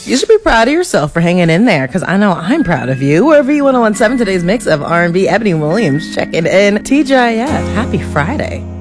You should be proud of yourself for hanging in there, because I know I'm proud of you. Wherever you 1017, today's mix of R&B, Ebony Williams checking in. TGIF, happy Friday.